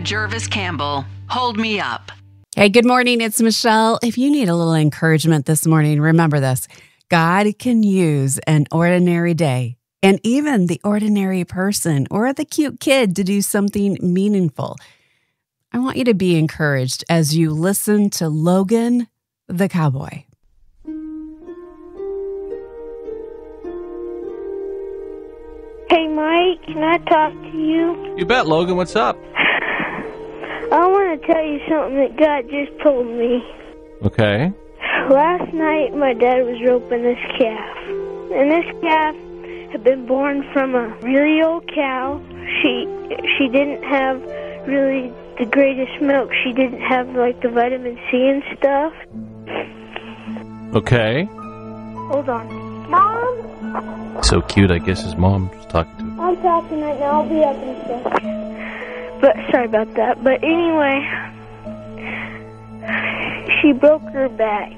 Jervis Campbell, Hold Me Up. Hey, good morning. It's Michelle. If you need a little encouragement this morning, remember this. God can use an ordinary day and even the ordinary person or the cute kid to do something meaningful. I want you to be encouraged as you listen to Logan the Cowboy. Hey, Mike, can I talk to you? You bet, Logan. What's up? I want to tell you something that God just told me. Okay. Last night, my dad was roping this calf. And this calf had been born from a really old cow. She didn't have really the greatest milk. She didn't have, like, the vitamin C and stuff. Okay. Hold on. Mom? So cute, I guess his mom's talking to him. I'm talking right now. I'll be up in a second. But sorry about that. But anyway, she broke her back.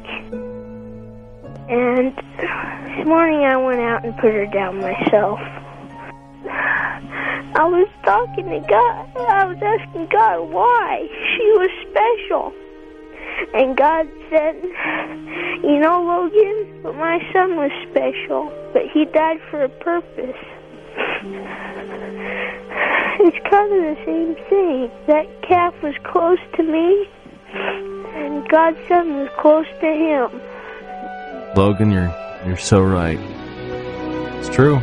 And this morning I went out and put her down myself. I was talking to God. I was asking God why she was special. And God said, you know, Logan, but my son was special, but he died for a purpose. It's kind of the same thing. That calf was close to me, and God's son was close to him. Logan, you're so right. It's true.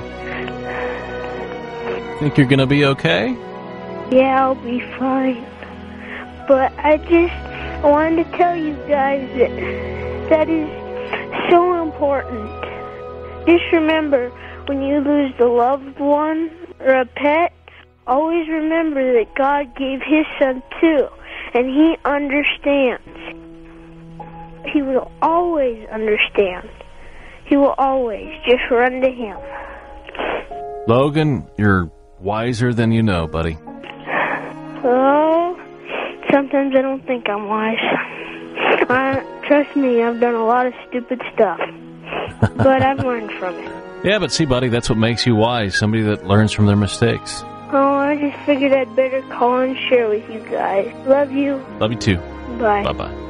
Think you're gonna be okay? Yeah, I'll be fine. But I wanted to tell you guys that is so important. Just remember, when you lose a loved one or a pet, always remember that God gave his son too, and he understands. He will always understand. He will always just run to him. Logan, you're wiser than you know, buddy. Oh, sometimes I don't think I'm wise. Trust me, I've done a lot of stupid stuff, but I've learned from it. Yeah, but see, buddy, that's what makes you wise. Somebody that learns from their mistakes. Oh, I just figured I'd better call and share with you guys. Love you. Love you too. Bye. Bye-bye.